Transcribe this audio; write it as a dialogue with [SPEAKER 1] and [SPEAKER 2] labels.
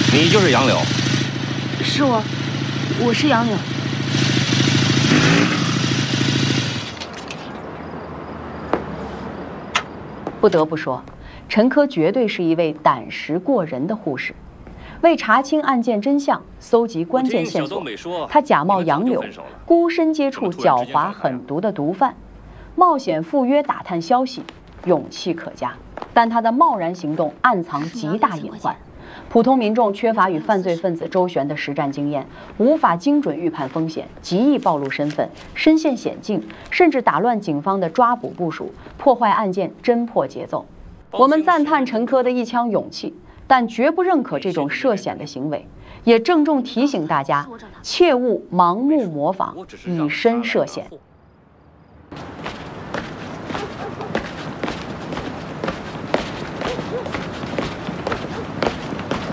[SPEAKER 1] 你就是杨柳？
[SPEAKER 2] 是我，我是杨柳。
[SPEAKER 3] 不得不说，陈科绝对是一位胆识过人的护士。为查清案件真相，搜集关键线索，他假冒杨柳，孤身接触狡猾狠毒的毒贩，冒险赴约打探消息，勇气可嘉。但他的贸然行动暗藏极大隐患。普通民众缺乏与犯罪分子周旋的实战经验，无法精准预判风险，极易暴露身份，身陷险境，甚至打乱警方的抓捕部署，破坏案件侦破节奏。我们赞叹陈科的一腔勇气，但绝不认可这种涉险的行为，也郑重提醒大家，切勿盲目模仿，以身涉险。